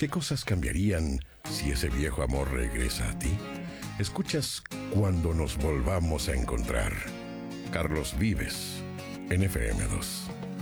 ¿Qué cosas cambiarían si ese viejo amor regresa a ti? Escuchas Cuando nos volvamos a encontrar. Carlos Vives, en FM2.